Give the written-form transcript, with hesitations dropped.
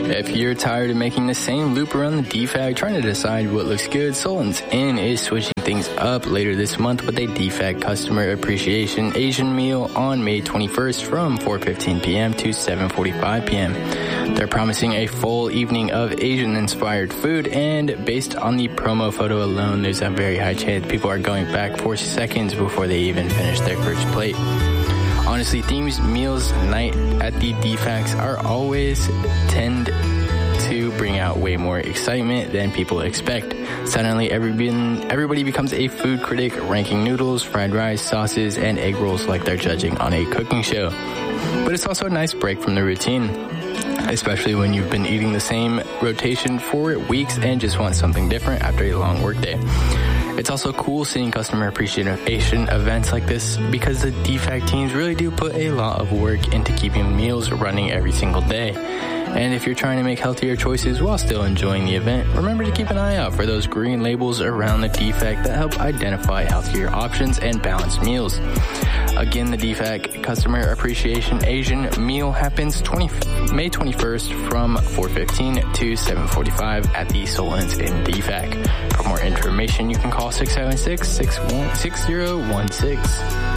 If you're tired of making the same loop around the DFAC, trying to decide what looks good, Sultan's Inn is switching things up later this month with a DFAC Customer Appreciation Asian meal on May 21st from 4:15 p.m. to 7:45 p.m. They're promising a full evening of Asian-inspired food, and based on the promo photo alone, there's a very high chance people are going back for seconds before they even finish their first plate. Honestly, themed meals night at the DFACs are always tend to bring out way more excitement than people expect. Suddenly, everybody becomes a food critic, ranking noodles, fried rice, sauces, and egg rolls like they're judging on a cooking show. But it's also a nice break from the routine, especially when you've been eating the same rotation for weeks and just want something different after a long workday. It's also cool seeing customer appreciation events like this because the DFAC teams really do put a lot of work into keeping meals running every single day. And if you're trying to make healthier choices while still enjoying the event, remember to keep an eye out for those green labels around the DFAC that help identify healthier options and balanced meals. Again, the DFAC Customer Appreciation Asian meal happens May 21st from 4:15 to 7:45 at the Sultan's Inn DFAC. For more information, you can call 676-6016.